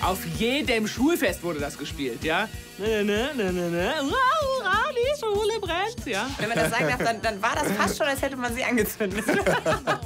Auf jedem Schulfest wurde das gespielt, ja? Hurra, die Schule brennt, ja? Wenn man das sagen darf, dann war das fast schon, als hätte man sie angezündet.